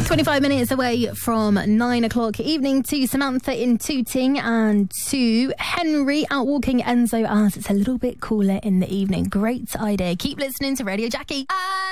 25 minutes away from 9 o'clock. Evening to Samantha in Tooting and to Henry out walking Enzo as it's a little bit cooler in the evening. Great idea. Keep listening to Radio Jackie.